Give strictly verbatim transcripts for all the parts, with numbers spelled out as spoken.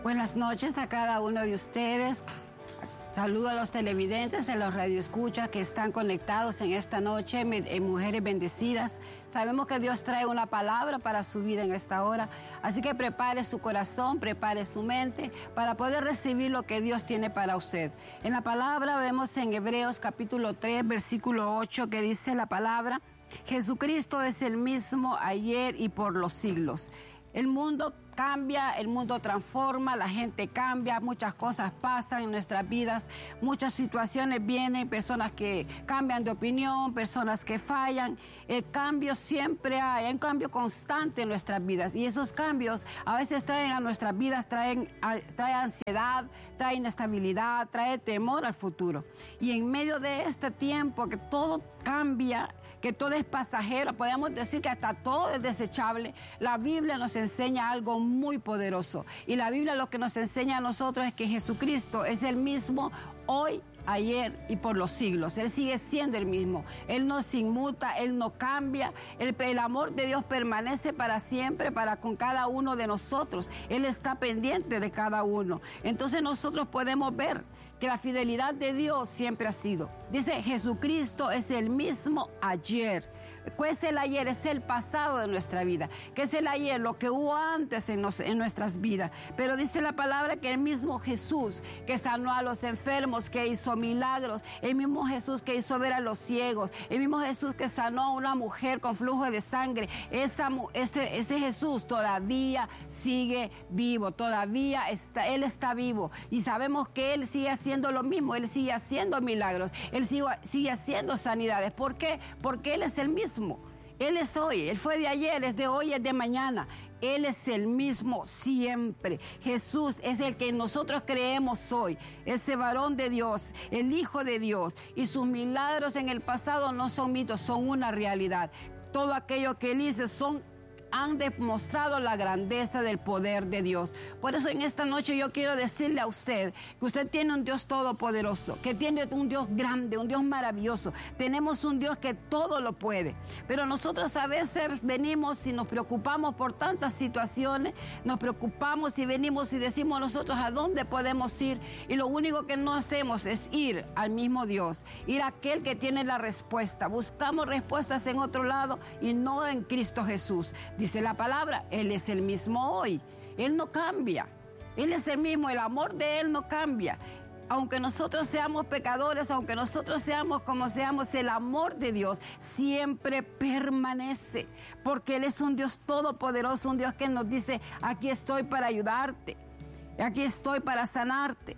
Buenas noches a cada uno de ustedes. Saludo a los televidentes, a los radioescuchas que están conectados en esta noche, en Mujeres Bendecidas. Sabemos que Dios trae una palabra para su vida en esta hora, así que prepare su corazón, prepare su mente para poder recibir lo que Dios tiene para usted. En la palabra vemos en Hebreos capítulo tres, versículo ocho, que dice la palabra: Jesucristo es el mismo ayer y por los siglos. El mundo cambia, el mundo transforma, la gente cambia, muchas cosas pasan en nuestras vidas, muchas situaciones vienen, personas que cambian de opinión, personas que fallan. El cambio siempre hay, hay un cambio constante en nuestras vidas, y esos cambios a veces traen a nuestras vidas, traen, traen ansiedad, traen inestabilidad, traen temor al futuro. Y en medio de este tiempo que todo cambia, que todo es pasajero, podemos decir que hasta todo es desechable, la Biblia nos enseña algo muy poderoso. Y la Biblia lo que nos enseña a nosotros es que Jesucristo es el mismo hoy, ayer y por los siglos. Él sigue siendo el mismo. Él no se inmuta, Él no cambia. El, el amor de Dios permanece para siempre, para con cada uno de nosotros. Él está pendiente de cada uno. Entonces nosotros podemos ver que la fidelidad de Dios siempre ha sido. Dice, Jesucristo es el mismo ayer. ¿Qué es el ayer? Es el pasado de nuestra vida. ¿Qué es el ayer? Lo que hubo antes en, nos, en nuestras vidas. Pero dice la palabra que el mismo Jesús que sanó a los enfermos, que hizo milagros, el mismo Jesús que hizo ver a los ciegos, el mismo Jesús que sanó a una mujer con flujo de sangre, esa, ese, ese Jesús todavía sigue vivo, todavía está, Él está vivo, y sabemos que Él sigue haciendo lo mismo, Él sigue haciendo milagros, Él sigue, sigue haciendo sanidades. ¿Por qué? Porque Él es el mismo. Él es hoy, Él fue de ayer, es de hoy, es de mañana. Él es el mismo siempre. Jesús es el que nosotros creemos hoy, ese varón de Dios, el Hijo de Dios. Y sus milagros en el pasado no son mitos, son una realidad. Todo aquello que Él hizo son han demostrado la grandeza del poder de Dios. Por eso en esta noche yo quiero decirle a usted que usted tiene un Dios todopoderoso, que tiene un Dios grande, un Dios maravilloso. Tenemos un Dios que todo lo puede. Pero nosotros a veces venimos y nos preocupamos por tantas situaciones, nos preocupamos y venimos y decimos nosotros a dónde podemos ir, y lo único que no hacemos es ir al mismo Dios, ir a aquel que tiene la respuesta. Buscamos respuestas en otro lado y no en Cristo Jesús. Dice la palabra, Él es el mismo hoy. Él no cambia. Él es el mismo. El amor de Él no cambia. Aunque nosotros seamos pecadores, aunque nosotros seamos como seamos, el amor de Dios siempre permanece. Porque Él es un Dios todopoderoso, un Dios que nos dice, aquí estoy para ayudarte. Aquí estoy para sanarte.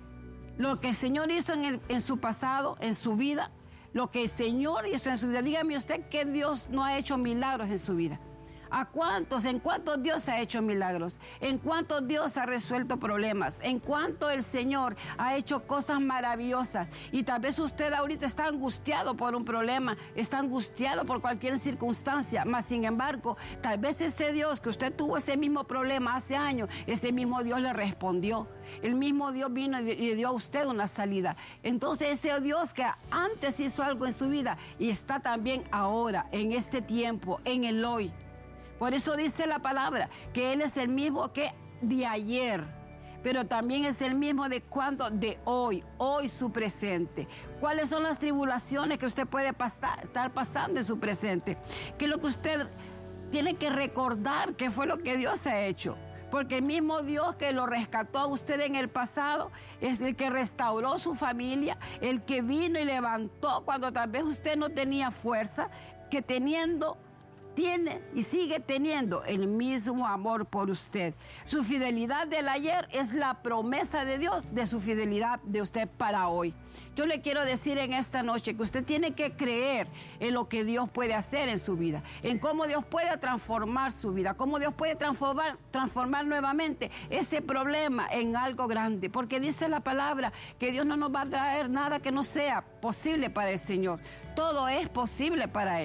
Lo que el Señor hizo en, el, en su pasado, en su vida, lo que el Señor hizo en su vida. Dígame usted que Dios no ha hecho milagros en su vida. ¿A cuántos, en cuántos Dios ha hecho milagros? ¿En cuántos Dios ha resuelto problemas? ¿En cuánto el Señor ha hecho cosas maravillosas? Y tal vez usted ahorita está angustiado por un problema, está angustiado por cualquier circunstancia, mas sin embargo, tal vez ese Dios que usted tuvo ese mismo problema hace años, ese mismo Dios le respondió. El mismo Dios vino y le dio a usted una salida. Entonces ese Dios que antes hizo algo en su vida y está también ahora, en este tiempo, en el hoy. Por eso dice la palabra que Él es el mismo que de ayer, pero también es el mismo de cuando, de hoy, hoy su presente. ¿Cuáles son las tribulaciones que usted puede pasar, estar pasando en su presente? ¿Qué es lo que usted tiene que recordar? ¿Qué fue lo que Dios ha hecho? Porque el mismo Dios que lo rescató a usted en el pasado es el que restauró su familia, el que vino y levantó cuando tal vez usted no tenía fuerza, que teniendo tiene y sigue teniendo el mismo amor por usted. Su fidelidad del ayer es la promesa de Dios de su fidelidad de usted para hoy. Yo le quiero decir en esta noche que usted tiene que creer en lo que Dios puede hacer en su vida, en cómo Dios puede transformar su vida, cómo Dios puede transformar, transformar nuevamente ese problema en algo grande, porque dice la palabra que Dios no nos va a traer nada que no sea posible para el Señor. Todo es posible para Él.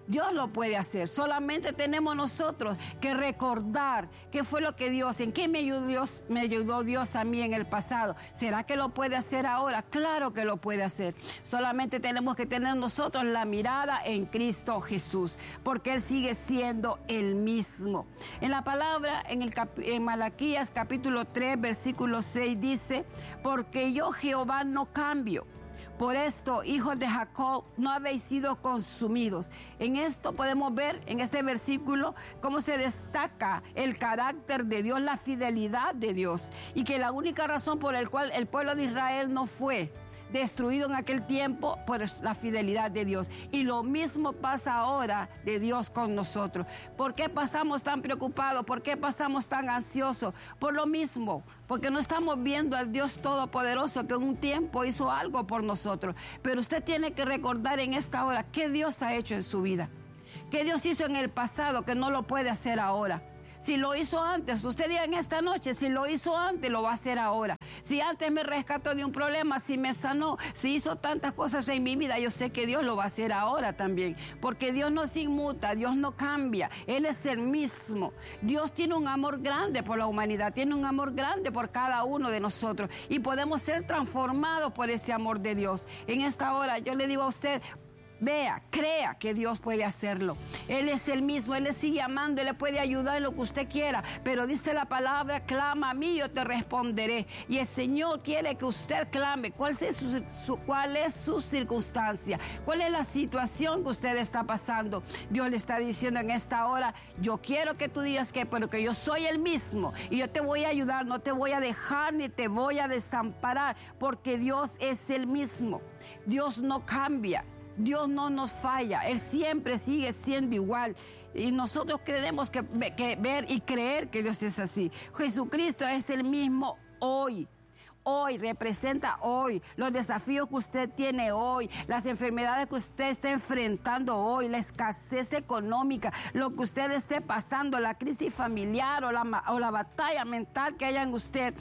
Dios lo puede hacer. Solamente tenemos nosotros que recordar qué fue lo que Dios, en qué me ayudó Dios, me ayudó Dios a mí en el pasado. ¿Será que lo puede hacer ahora? Claro que lo puede hacer. Solamente tenemos que tener nosotros la mirada en Cristo Jesús, porque Él sigue siendo el mismo. En la palabra, en, el cap- en Malaquías capítulo tres, versículo seis dice, porque yo Jehová no cambio. Por esto, hijos de Jacob, no habéis sido consumidos. En esto podemos ver, en este versículo, cómo se destaca el carácter de Dios, la fidelidad de Dios. Y que la única razón por la cual el pueblo de Israel no fue destruido en aquel tiempo por la fidelidad de Dios. Y lo mismo pasa ahora de Dios con nosotros. ¿Por qué pasamos tan preocupados? ¿Por qué pasamos tan ansiosos? Por lo mismo, porque no estamos viendo al Dios Todopoderoso que en un tiempo hizo algo por nosotros. Pero usted tiene que recordar en esta hora qué Dios ha hecho en su vida. Qué Dios hizo en el pasado que no lo puede hacer ahora. Si lo hizo antes, usted diga en esta noche, si lo hizo antes, lo va a hacer ahora. Si antes me rescató de un problema, si me sanó, si hizo tantas cosas en mi vida, yo sé que Dios lo va a hacer ahora también. Porque Dios no se inmuta, Dios no cambia, Él es el mismo. Dios tiene un amor grande por la humanidad, tiene un amor grande por cada uno de nosotros. Y podemos ser transformados por ese amor de Dios. En esta hora yo le digo a usted, vea, crea que Dios puede hacerlo. Él es el mismo, Él le sigue amando, Él le puede ayudar en lo que usted quiera. Pero dice la palabra, clama a mí, yo te responderé. Y el Señor quiere que usted clame. ¿Cuál es su, su, cuál es su circunstancia? ¿Cuál es la situación que usted está pasando? Dios le está diciendo en esta hora, yo quiero que tú digas que, pero que yo soy el mismo. Y yo te voy a ayudar, no te voy a dejar ni te voy a desamparar. Porque Dios es el mismo. Dios no cambia. Dios no nos falla, Él siempre sigue siendo igual y nosotros tenemos que, que ver y creer que Dios es así. Jesucristo es el mismo hoy. Hoy representa hoy los desafíos que usted tiene hoy, las enfermedades que usted está enfrentando hoy, la escasez económica, lo que usted esté pasando, la crisis familiar o la, o la batalla mental que haya en usted.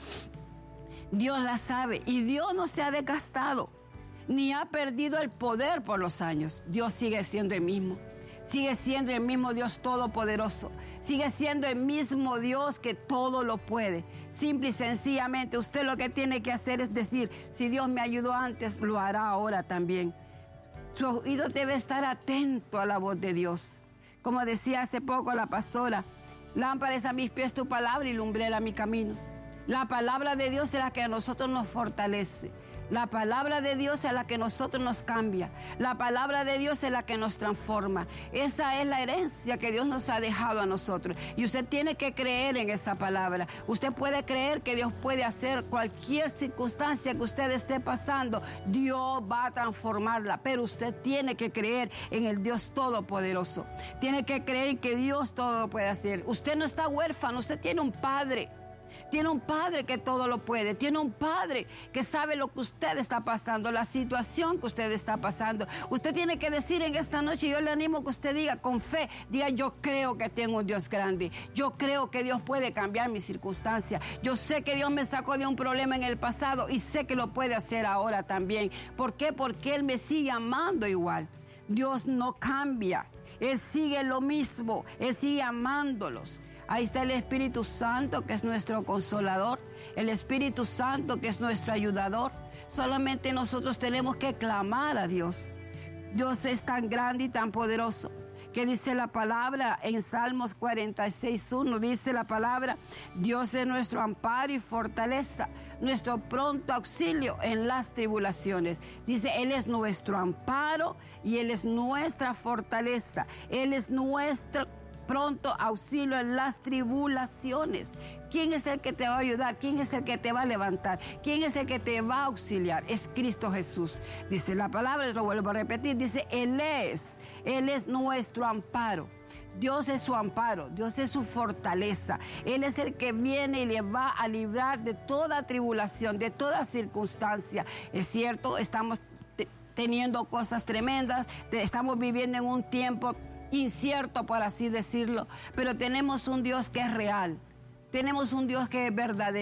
Dios la sabe y Dios no se ha desgastado, ni ha perdido el poder por los años. Dios sigue siendo el mismo. Sigue siendo el mismo Dios todopoderoso. Sigue siendo el mismo Dios que todo lo puede. Simple y sencillamente, usted lo que tiene que hacer es decir, si Dios me ayudó antes, lo hará ahora también. Su oído debe estar atento a la voz de Dios. Como decía hace poco la pastora, lámpara es a mis pies tu palabra y lumbrera mi camino. La palabra de Dios es la que a nosotros nos fortalece. La palabra de Dios es la que nosotros nos cambia. La palabra de Dios es la que nos transforma. Esa es la herencia que Dios nos ha dejado a nosotros. Y usted tiene que creer en esa palabra. Usted puede creer que Dios puede hacer cualquier circunstancia que usted esté pasando. Dios va a transformarla. Pero usted tiene que creer en el Dios Todopoderoso. Tiene que creer que Dios todo lo puede hacer. Usted no está huérfano, usted tiene un Padre. Tiene un Padre que todo lo puede. Tiene un Padre que sabe lo que usted está pasando, la situación que usted está pasando. Usted tiene que decir en esta noche, yo le animo que usted diga con fe, diga yo creo que tengo un Dios grande. Yo creo que Dios puede cambiar mi circunstancia. Yo sé que Dios me sacó de un problema en el pasado y sé que lo puede hacer ahora también. ¿Por qué? Porque Él me sigue amando igual. Dios no cambia. Él sigue lo mismo. Él sigue amándolos. Ahí está el Espíritu Santo, que es nuestro consolador, el Espíritu Santo, que es nuestro ayudador. Solamente nosotros tenemos que clamar a Dios. Dios es tan grande y tan poderoso, que dice la palabra en Salmos cuarenta y seis, uno, dice la palabra, Dios es nuestro amparo y fortaleza, nuestro pronto auxilio en las tribulaciones. Dice, Él es nuestro amparo y Él es nuestra fortaleza, Él es nuestro pronto auxilio en las tribulaciones. ¿Quién es el que te va a ayudar? ¿Quién es el que te va a levantar? ¿Quién es el que te va a auxiliar? Es Cristo Jesús. Dice la palabra, lo vuelvo a repetir, dice, Él es, Él es nuestro amparo. Dios es su amparo, Dios es su fortaleza. Él es el que viene y le va a librar de toda tribulación, de toda circunstancia. Es cierto, estamos te- teniendo cosas tremendas, te- estamos viviendo en un tiempo incierto, por así decirlo, pero tenemos un Dios que es real, tenemos un Dios que es verdadero,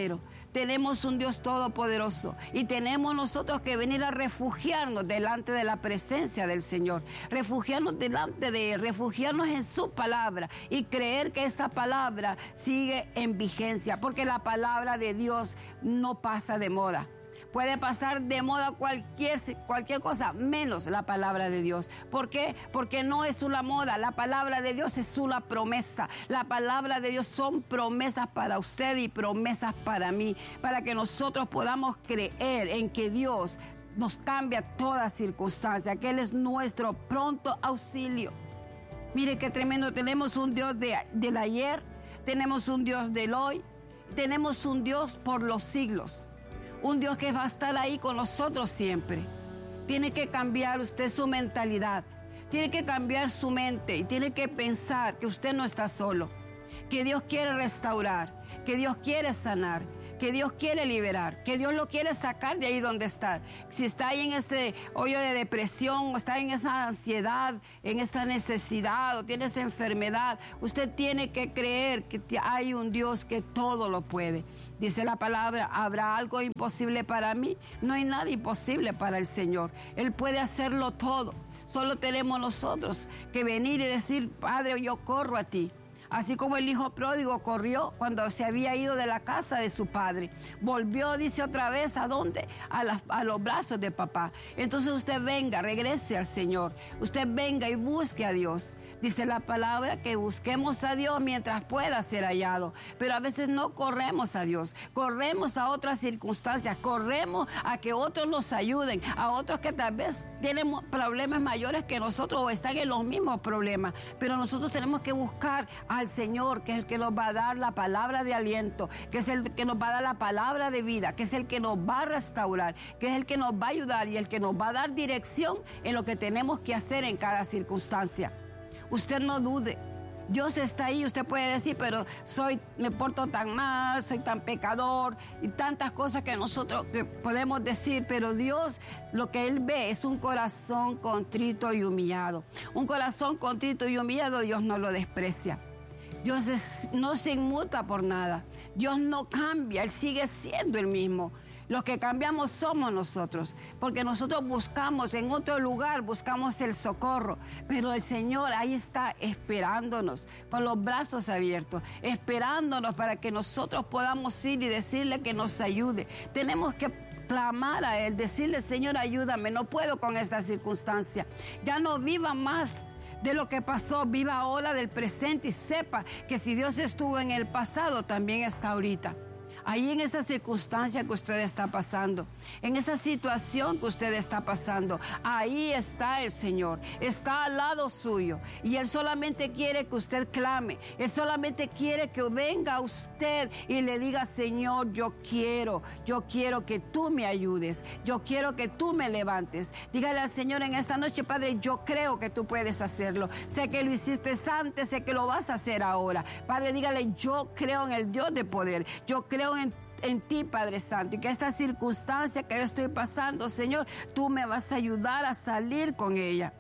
tenemos un Dios todopoderoso y tenemos nosotros que venir a refugiarnos delante de la presencia del Señor, refugiarnos delante de Él, refugiarnos en su palabra y creer que esa palabra sigue en vigencia, porque la palabra de Dios no pasa de moda. Puede pasar de moda cualquier, cualquier cosa, menos la palabra de Dios. ¿Por qué? Porque no es una moda. La palabra de Dios es una promesa. La palabra de Dios son promesas para usted y promesas para mí, para que nosotros podamos creer en que Dios nos cambia toda circunstancia, que Él es nuestro pronto auxilio. Mire qué tremendo. Tenemos un Dios de, del ayer, tenemos un Dios del hoy, tenemos un Dios por los siglos. Un Dios que va a estar ahí con nosotros siempre. Tiene que cambiar usted su mentalidad. Tiene que cambiar su mente y tiene que pensar que usted no está solo. Que Dios quiere restaurar, que Dios quiere sanar, que Dios quiere liberar, que Dios lo quiere sacar de ahí donde está. Si está ahí en ese hoyo de depresión, o está en esa ansiedad, en esa necesidad, o tiene esa enfermedad, usted tiene que creer que hay un Dios que todo lo puede. Dice la palabra, ¿habrá algo imposible para mí? No hay nada imposible para el Señor. Él puede hacerlo todo. Solo tenemos nosotros que venir y decir, Padre, yo corro a ti. Así como el hijo pródigo corrió cuando se había ido de la casa de su padre. Volvió, dice otra vez, ¿a dónde? A, la, a los brazos de papá. Entonces usted venga, regrese al Señor. Usted venga y busque a Dios. Dice la palabra que busquemos a Dios mientras pueda ser hallado. Pero a veces no corremos a Dios. Corremos a otras circunstancias. Corremos a que otros nos ayuden. A otros que tal vez tienen problemas mayores que nosotros o están en los mismos problemas. Pero nosotros tenemos que buscar al Señor, que es el que nos va a dar la palabra de aliento, que es el que nos va a dar la palabra de vida, que es el que nos va a restaurar, que es el que nos va a ayudar y el que nos va a dar dirección en lo que tenemos que hacer en cada circunstancia. Usted no dude. Dios está ahí. Usted puede decir, pero soy, me porto tan mal, soy tan pecador y tantas cosas que nosotros que podemos decir, pero Dios lo que Él ve es un corazón contrito y humillado. Un corazón contrito y humillado Dios no lo desprecia. Dios es, no se inmuta por nada. Dios no cambia, Él sigue siendo el mismo. Los que cambiamos somos nosotros, porque nosotros buscamos en otro lugar, buscamos el socorro, pero el Señor ahí está esperándonos, con los brazos abiertos, esperándonos para que nosotros podamos ir y decirle que nos ayude. Tenemos que clamar a Él, decirle, Señor, ayúdame, no puedo con esta circunstancia, ya no viva más de lo que pasó, viva ahora del presente y sepa que si Dios estuvo en el pasado, también está ahorita. Ahí en esa circunstancia que usted está pasando, en esa situación que usted está pasando, ahí está el Señor, está al lado suyo y Él solamente quiere que usted clame, Él solamente quiere que venga a usted y le diga, Señor, yo quiero, yo quiero que tú me ayudes, yo quiero que tú me levantes. Dígale al Señor en esta noche, Padre, yo creo que tú puedes hacerlo, sé que lo hiciste antes, sé que lo vas a hacer ahora. Padre, dígale, yo creo en el Dios de poder, yo creo en en ti, Padre Santo, y que esta circunstancia que yo estoy pasando, Señor, tú me vas a ayudar a salir con ella.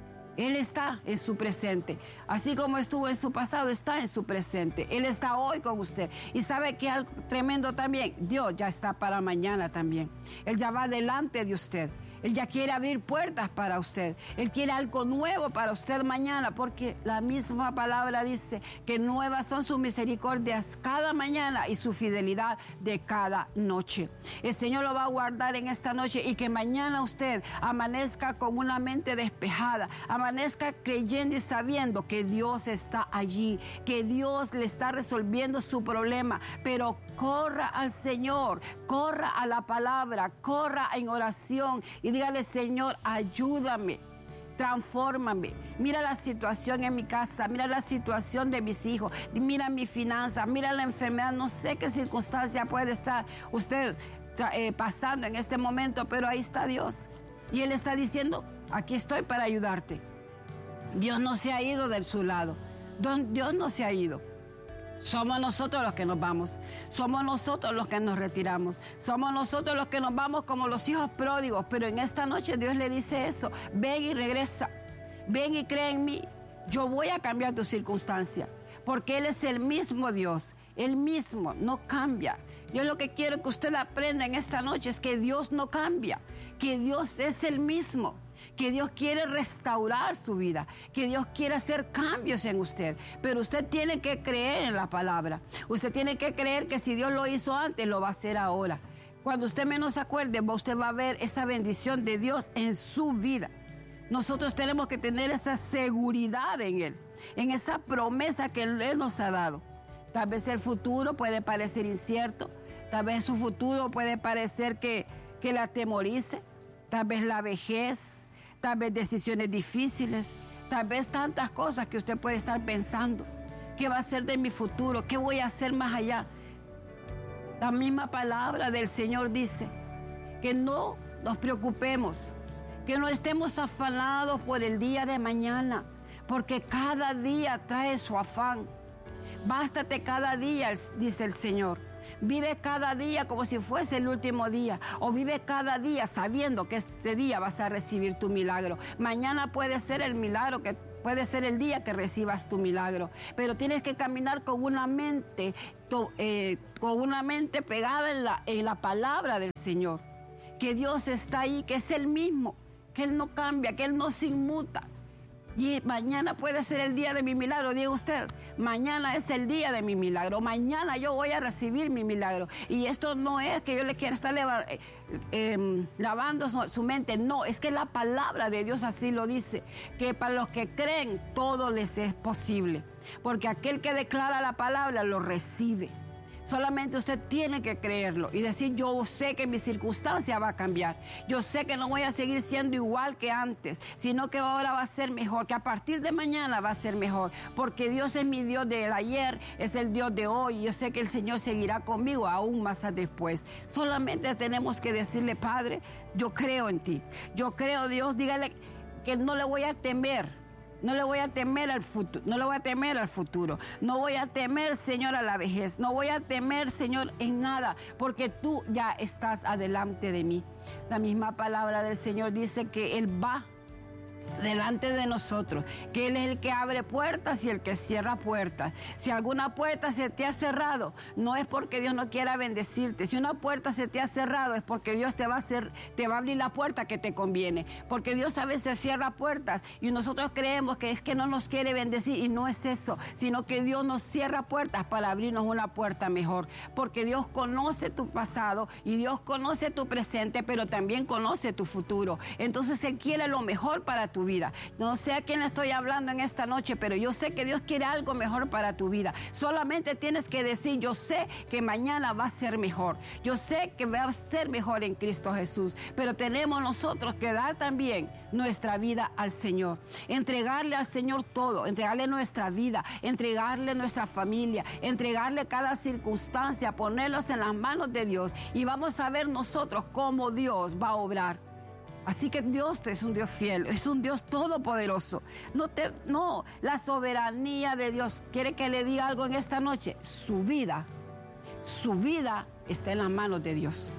Él está en su presente, así como estuvo en su pasado, está en su presente. Él está hoy con usted. Y sabe que algo tremendo también, Dios ya está para mañana también. Él ya va delante de usted. Él ya quiere abrir puertas para usted. Él quiere algo nuevo para usted mañana, porque la misma palabra dice que nuevas son sus misericordias cada mañana y su fidelidad de cada noche. El Señor lo va a guardar en esta noche y que mañana usted amanezca con una mente despejada, amanezca creyendo y sabiendo que Dios está allí, que Dios le está resolviendo su problema, pero corra al Señor, corra a la palabra, corra en oración y dígale, Señor, ayúdame, transfórmame. Mira la situación en mi casa, mira la situación de mis hijos, mira mi finanza, mira la enfermedad. No sé qué circunstancia puede estar usted eh, pasando en este momento, pero ahí está Dios. Y Él está diciendo, aquí estoy para ayudarte. Dios no se ha ido de su lado. Dios no se ha ido. Somos nosotros los que nos vamos, somos nosotros los que nos retiramos, somos nosotros los que nos vamos como los hijos pródigos, pero en esta noche Dios le dice eso, ven y regresa, ven y cree en mí, yo voy a cambiar tu circunstancia, porque Él es el mismo Dios el mismo, no cambia. Yo lo que quiero que usted aprenda en esta noche es que Dios no cambia, que Dios es el mismo, que Dios quiere restaurar su vida, que Dios quiere hacer cambios en usted. Pero usted tiene que creer en la palabra. Usted tiene que creer que si Dios lo hizo antes, lo va a hacer ahora. Cuando usted menos se acuerde, usted va a ver esa bendición de Dios en su vida. Nosotros tenemos que tener esa seguridad en Él, en esa promesa que Él nos ha dado. Tal vez el futuro puede parecer incierto, tal vez su futuro puede parecer que, que le atemorice, tal vez la vejez, tal vez decisiones difíciles, tal vez tantas cosas que usted puede estar pensando. ¿Qué va a ser de mi futuro? ¿Qué voy a hacer más allá? La misma palabra del Señor dice que no nos preocupemos, que no estemos afanados por el día de mañana, porque cada día trae su afán. Bástate cada día, dice el Señor. Vive cada día como si fuese el último día, o vive cada día sabiendo que este día vas a recibir tu milagro. Mañana puede ser el milagro que puede ser el día que recibas tu milagro, pero tienes que caminar con una mente, to, eh, con una mente pegada en la, en la palabra del Señor, que Dios está ahí, que es el mismo, que Él no cambia, que Él no se inmuta. Y mañana puede ser el día de mi milagro, diga usted, mañana es el día de mi milagro, mañana yo voy a recibir mi milagro. Y esto no es que yo le quiera estar eh, eh, lavando su, su mente, no, es que la palabra de Dios así lo dice, que para los que creen todo les es posible, porque aquel que declara la palabra lo recibe. Solamente usted tiene que creerlo y decir, yo sé que mi circunstancia va a cambiar. Yo sé que no voy a seguir siendo igual que antes, sino que ahora va a ser mejor, que a partir de mañana va a ser mejor. Porque Dios es mi Dios del ayer, es el Dios de hoy. Yo sé que el Señor seguirá conmigo aún más después. Solamente tenemos que decirle, Padre, yo creo en ti. Yo creo, Dios, dígale que no le voy a temer. No le voy a temer al futuro, no le voy a temer al futuro, no voy a temer, Señor, a la vejez, no voy a temer, Señor, en nada, porque tú ya estás adelante de mí. La misma palabra del Señor dice que Él va delante de nosotros, que Él es el que abre puertas y el que cierra puertas. Si alguna puerta se te ha cerrado, no es porque Dios no quiera bendecirte. Si una puerta se te ha cerrado, es porque Dios te va a hacer, te va a abrir la puerta que te conviene. Porque Dios a veces cierra puertas y nosotros creemos que es que no nos quiere bendecir, y no es eso, sino que Dios nos cierra puertas para abrirnos una puerta mejor. Porque Dios conoce tu pasado y Dios conoce tu presente, pero también conoce tu futuro. Entonces Él quiere lo mejor para tu vida. No sé a quién le estoy hablando en esta noche, pero yo sé que Dios quiere algo mejor para tu vida. Solamente tienes que decir, yo sé que mañana va a ser mejor. Yo sé que va a ser mejor en Cristo Jesús. Pero tenemos nosotros que dar también nuestra vida al Señor. Entregarle al Señor todo. Entregarle nuestra vida. Entregarle nuestra familia. Entregarle cada circunstancia. Ponerlos en las manos de Dios. Y vamos a ver nosotros cómo Dios va a obrar. Así que Dios es un Dios fiel, es un Dios todopoderoso. No, te, no, la soberanía de Dios. ¿Quiere que le diga algo en esta noche? Su vida, su vida está en las manos de Dios.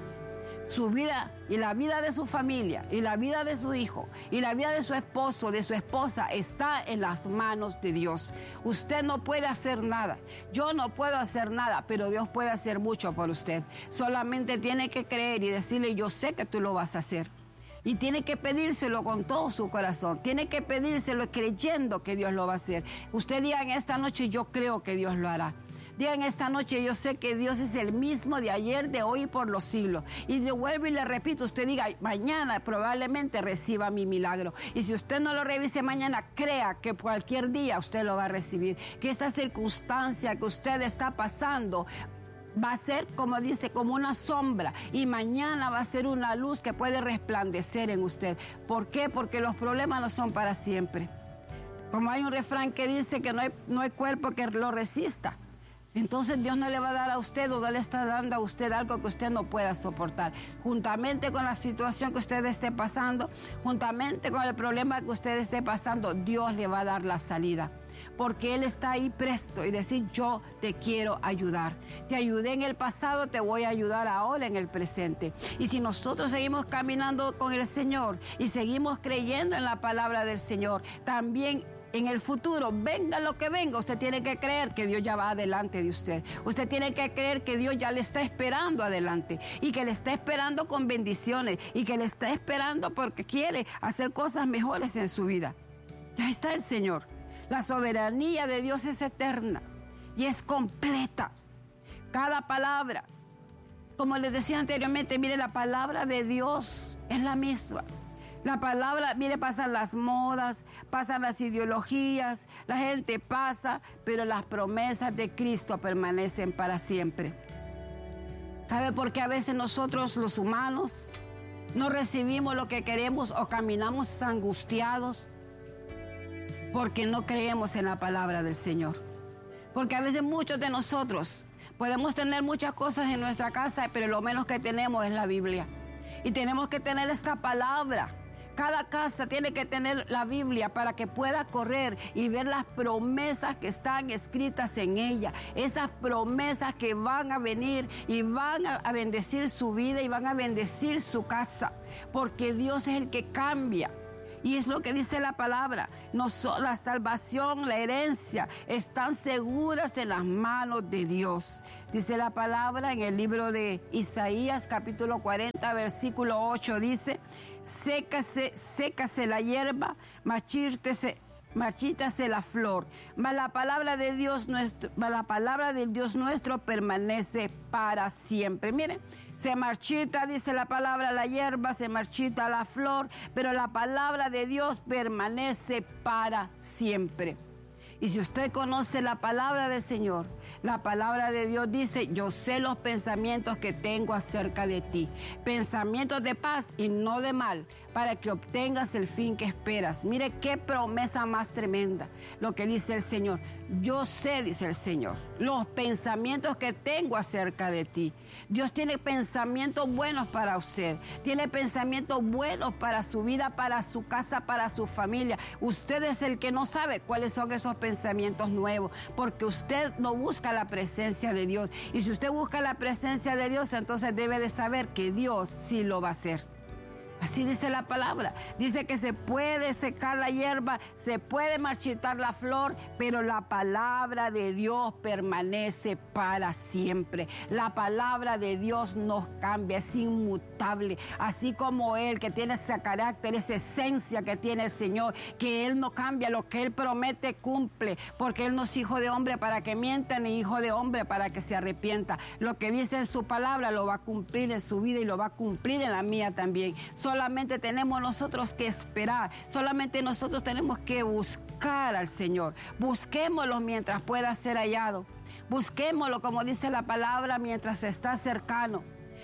Su vida y la vida de su familia y la vida de su hijo y la vida de su esposo, de su esposa, está en las manos de Dios. Usted no puede hacer nada. Yo no puedo hacer nada, pero Dios puede hacer mucho por usted. Solamente tiene que creer y decirle, yo sé que tú lo vas a hacer. Y tiene que pedírselo con todo su corazón. Tiene que pedírselo creyendo que Dios lo va a hacer. Usted diga en esta noche, yo creo que Dios lo hará. Diga en esta noche, yo sé que Dios es el mismo de ayer, de hoy y por los siglos. Y yo vuelvo y le repito, usted diga, mañana probablemente reciba mi milagro. Y si usted no lo revise mañana, crea que cualquier día usted lo va a recibir. Que esa circunstancia que usted está pasando va a ser, como dice, como una sombra, y mañana va a ser una luz que puede resplandecer en usted. ¿Por qué? Porque los problemas no son para siempre. Como hay un refrán que dice que no hay, no hay cuerpo que lo resista. Entonces Dios no le va a dar a usted, o no le está dando a usted algo que usted no pueda soportar. Juntamente con la situación que usted esté pasando, juntamente con el problema que usted esté pasando, Dios le va a dar la salida. Porque Él está ahí presto y decir, yo te quiero ayudar. Te ayudé en el pasado, te voy a ayudar ahora en el presente. Y si nosotros seguimos caminando con el Señor y seguimos creyendo en la palabra del Señor, también en el futuro, venga lo que venga, usted tiene que creer que Dios ya va adelante de usted. Usted tiene que creer que Dios ya le está esperando adelante y que le está esperando con bendiciones y que le está esperando porque quiere hacer cosas mejores en su vida. Ya está el Señor. La soberanía de Dios es eterna y es completa. Cada palabra, como les decía anteriormente, mire, la palabra de Dios es la misma. La palabra, mire, pasan las modas, pasan las ideologías, la gente pasa, pero las promesas de Cristo permanecen para siempre. ¿Sabe por qué a veces nosotros los humanos no recibimos lo que queremos o caminamos angustiados? Porque no creemos en la palabra del Señor. Porque a veces muchos de nosotros podemos tener muchas cosas en nuestra casa, pero lo menos que tenemos es la Biblia. Y tenemos que tener esta palabra. Cada casa tiene que tener la Biblia para que pueda correr y ver las promesas que están escritas en ella. Esas promesas que van a venir y van a bendecir su vida y van a bendecir su casa. Porque Dios es el que cambia. Y es lo que dice la palabra. No so, la salvación, la herencia están seguras en las manos de Dios. Dice la palabra en el libro de Isaías, capítulo cuarenta, versículo ocho, dice: sécase, sécase la hierba, marchítese, marchítase la flor. Mas la palabra de Dios nuestro, mas la palabra del Dios nuestro permanece para siempre. Miren, se marchita, dice la palabra, la hierba, se marchita la flor, pero la palabra de Dios permanece para siempre. Y si usted conoce la palabra del Señor, la palabra de Dios dice: yo sé los pensamientos que tengo acerca de ti, pensamientos de paz y no de mal, para que obtengas el fin que esperas. Mire qué promesa más tremenda lo que dice el Señor. Yo sé, dice el Señor, los pensamientos que tengo acerca de ti. Dios tiene pensamientos buenos para usted, tiene pensamientos buenos para su vida, para su casa, para su familia. Usted es el que no sabe cuáles son esos pensamientos nuevos, porque usted no busca la presencia de Dios. Y si usted busca la presencia de Dios, entonces debe de saber que Dios sí lo va a hacer. Así dice la palabra. Dice que se puede secar la hierba, se puede marchitar la flor, pero la palabra de Dios permanece para siempre. La palabra de Dios no cambia, es inmutable. Así como Él, que tiene ese carácter, esa esencia que tiene el Señor, que Él no cambia, lo que Él promete cumple, porque Él no es hijo de hombre para que mienta, ni hijo de hombre para que se arrepienta. Lo que dice en su palabra lo va a cumplir en su vida y lo va a cumplir en la mía también. Solamente tenemos nosotros que esperar, solamente nosotros tenemos que buscar al Señor. Busquémoslo mientras pueda ser hallado. Busquémoslo, como dice la palabra, mientras está cercano.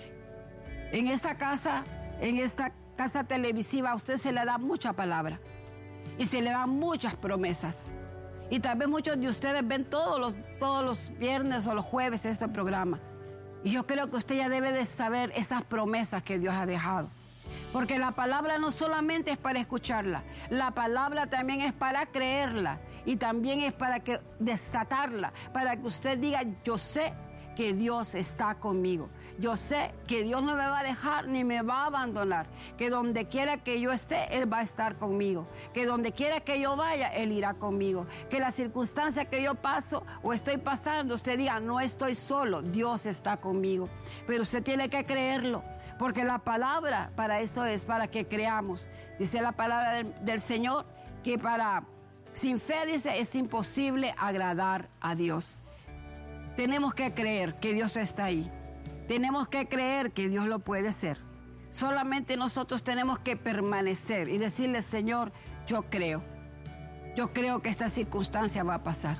En esta casa, en esta casa televisiva, a usted se le da mucha palabra y se le dan muchas promesas. Y tal vez muchos de ustedes ven todos los, todos los viernes o los jueves este programa. Y yo creo que usted ya debe de saber esas promesas que Dios ha dejado. Porque la palabra no solamente es para escucharla, la palabra también es para creerla y también es para que desatarla, para que usted diga: yo sé que Dios está conmigo, yo sé que Dios no me va a dejar ni me va a abandonar, que donde quiera que yo esté, Él va a estar conmigo, que donde quiera que yo vaya, Él irá conmigo, que la circunstancia que yo paso o estoy pasando, usted diga: no estoy solo, Dios está conmigo. Pero usted tiene que creerlo. Porque la palabra para eso es, para que creamos. Dice la palabra del, del Señor que para, sin fe, dice, es imposible agradar a Dios. Tenemos que creer que Dios está ahí. Tenemos que creer que Dios lo puede hacer. Solamente nosotros tenemos que permanecer y decirle: Señor, yo creo. Yo creo que esta circunstancia va a pasar.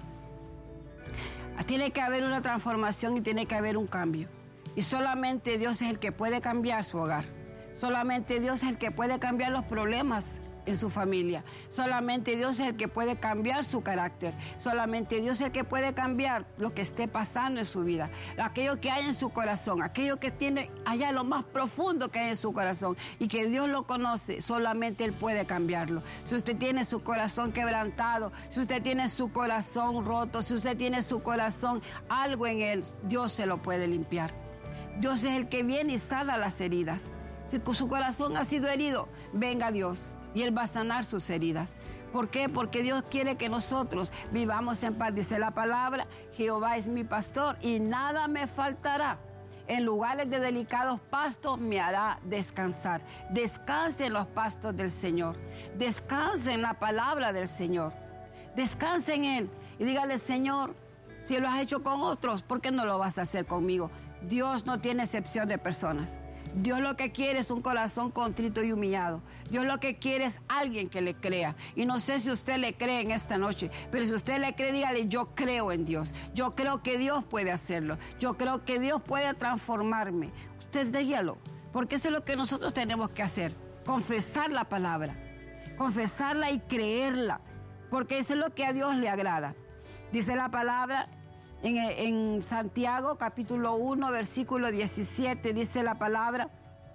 Tiene que haber una transformación y tiene que haber un cambio. Y solamente Dios es el que puede cambiar su hogar. Solamente Dios es el que puede cambiar los problemas en su familia. Solamente Dios es el que puede cambiar su carácter. Solamente Dios es el que puede cambiar lo que esté pasando en su vida. Aquello que hay en su corazón, aquello que tiene allá lo más profundo que hay en su corazón y que Dios lo conoce, solamente Él puede cambiarlo. Si usted tiene su corazón quebrantado, si usted tiene su corazón roto, si usted tiene su corazón algo en Él, Dios se lo puede limpiar. Dios es el que viene y sana las heridas. Si su corazón ha sido herido, venga Dios y Él va a sanar sus heridas. ¿Por qué? Porque Dios quiere que nosotros vivamos en paz. Dice la palabra, Jehová es mi pastor y nada me faltará. En lugares de delicados pastos me hará descansar. Descanse en los pastos del Señor. Descanse en la palabra del Señor. Descanse en Él y dígale, Señor, si lo has hecho con otros, ¿por qué no lo vas a hacer conmigo? Dios no tiene excepción de personas. Dios lo que quiere es un corazón contrito y humillado. Dios lo que quiere es alguien que le crea. Y no sé si usted le cree en esta noche, pero si usted le cree, dígale, yo creo en Dios. Yo creo que Dios puede hacerlo. Yo creo que Dios puede transformarme. Usted dígalo, porque eso es lo que nosotros tenemos que hacer. Confesar la palabra. Confesarla y creerla, porque eso es lo que a Dios le agrada. Dice la palabra En, en Santiago capítulo uno, versículo diecisiete, dice la palabra,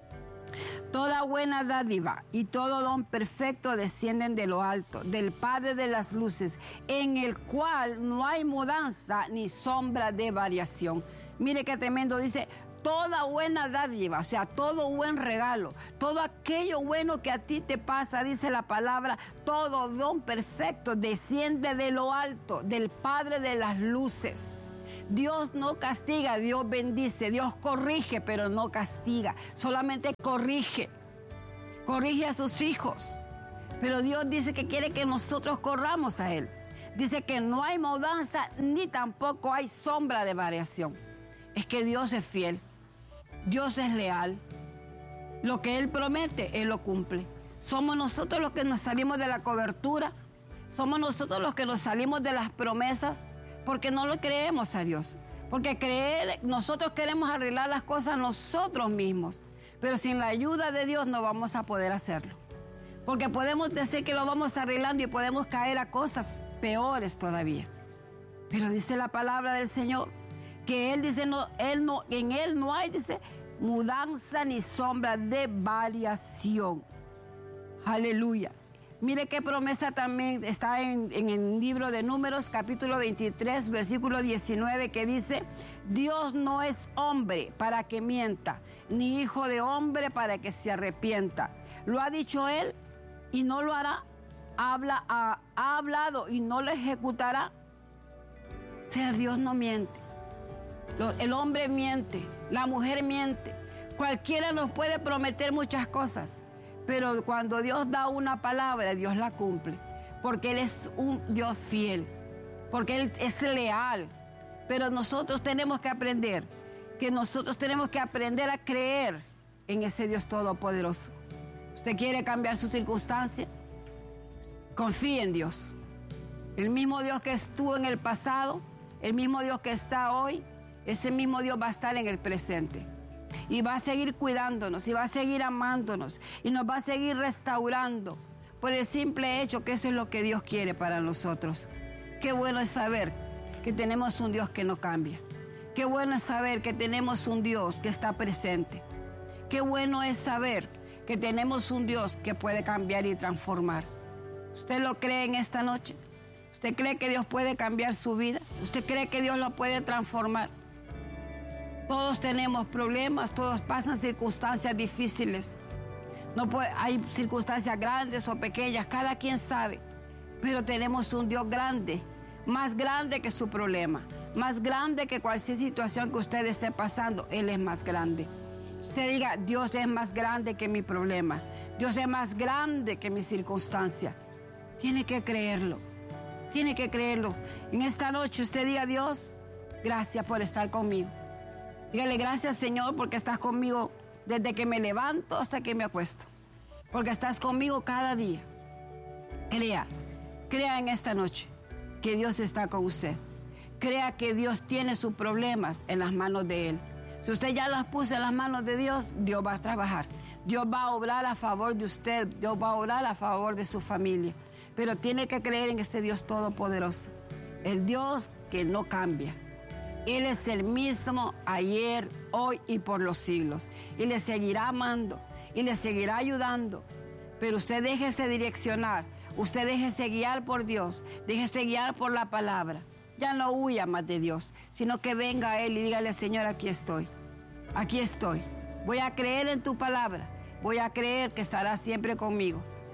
toda buena dádiva y todo don perfecto descienden de lo alto, del Padre de las luces, en el cual no hay mudanza ni sombra de variación. Mire qué tremendo, dice, toda buena dádiva, o sea, todo buen regalo, todo aquello bueno que a ti te pasa, dice la palabra, todo don perfecto desciende de lo alto, del Padre de las luces. Dios no castiga, Dios bendice, Dios corrige, pero no castiga, solamente corrige, corrige a sus hijos. Pero Dios dice que quiere que nosotros corramos a Él. Dice que no hay mudanza ni tampoco hay sombra de variación. Es que Dios es fiel, Dios es leal. Lo que Él promete, Él lo cumple. Somos nosotros los que nos salimos de la cobertura, somos nosotros los que nos salimos de las promesas, porque no lo creemos a Dios. Porque creer, nosotros queremos arreglar las cosas nosotros mismos, pero sin la ayuda de Dios no vamos a poder hacerlo. Porque podemos decir que lo vamos arreglando y podemos caer a cosas peores todavía. Pero dice la palabra del Señor que Él dice, no, él no, en Él no hay, dice, mudanza ni sombra de variación. Aleluya. Mire qué promesa también está en, en el libro de Números, capítulo veintitrés, versículo diecinueve, que dice, Dios no es hombre para que mienta, ni hijo de hombre para que se arrepienta. Lo ha dicho Él y no lo hará. Habla, ha, ha hablado y no lo ejecutará. O sea, Dios no miente. El hombre miente, la mujer miente. Cualquiera nos puede prometer muchas cosas, pero cuando Dios da una palabra, Dios la cumple, porque Él es un Dios fiel, porque Él es leal. Pero nosotros tenemos que aprender, que nosotros tenemos que aprender a creer en ese Dios todopoderoso. ¿Usted quiere cambiar su circunstancia? Confíe en Dios. El mismo Dios que estuvo en el pasado, el mismo Dios que está hoy, ese mismo Dios va a estar en el presente. Y va a seguir cuidándonos, y va a seguir amándonos, y nos va a seguir restaurando, por el simple hecho que eso es lo que Dios quiere para nosotros. Qué bueno es saber que tenemos un Dios que no cambia. Qué bueno es saber que tenemos un Dios que está presente. Qué bueno es saber que tenemos un Dios que puede cambiar y transformar. ¿Usted lo cree en esta noche? ¿Usted cree que Dios puede cambiar su vida? ¿Usted cree que Dios lo puede transformar? Todos tenemos problemas, todos pasan circunstancias difíciles. No puede, hay circunstancias grandes o pequeñas, cada quien sabe. Pero tenemos un Dios grande, más grande que su problema, más grande que cualquier situación que usted esté pasando. Él es más grande. Usted diga, Dios es más grande que mi problema. Dios es más grande que mi circunstancia. Tiene que creerlo. Tiene que creerlo. En esta noche usted diga, Dios, gracias por estar conmigo. Dígale, gracias, Señor, porque estás conmigo desde que me levanto hasta que me acuesto. Porque estás conmigo cada día. Crea, crea en esta noche que Dios está con usted. Crea que Dios tiene sus problemas en las manos de Él. Si usted ya las puso en las manos de Dios, Dios va a trabajar. Dios va a obrar a favor de usted. Dios va a obrar a favor de su familia. Pero tiene que creer en este Dios todopoderoso. El Dios que no cambia. Él es el mismo ayer, hoy y por los siglos. Y le seguirá amando y le seguirá ayudando. Pero usted déjese direccionar, usted déjese guiar por Dios, déjese guiar por la palabra. Ya no huya más de Dios, sino que venga a Él y dígale, Señor, aquí estoy, aquí estoy. Voy a creer en tu palabra, voy a creer que estarás siempre conmigo.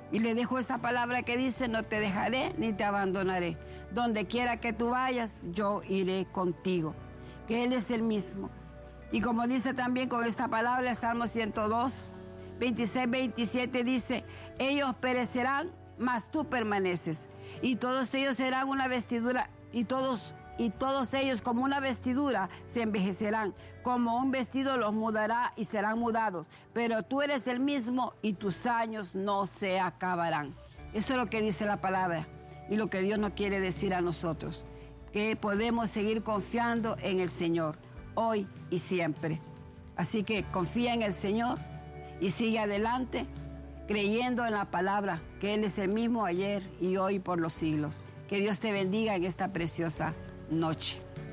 Y le dejo esa palabra que dice, no te dejaré ni te abandonaré. Donde quiera que tú vayas, yo iré contigo. Que Él es el mismo. Y como dice también con esta palabra, el Salmo ciento dos, veintiséis, veintisiete dice, ellos perecerán, mas tú permaneces. Y todos ellos serán una vestidura, y todos, y todos ellos como una vestidura se envejecerán. Como un vestido los mudará y serán mudados. Pero tú eres el mismo y tus años no se acabarán. Eso es lo que dice la palabra y lo que Dios nos quiere decir a nosotros. Que podemos seguir confiando en el Señor, hoy y siempre. Así que confía en el Señor y sigue adelante, creyendo en la palabra, que Él es el mismo ayer y hoy por los siglos. Que Dios te bendiga en esta preciosa noche.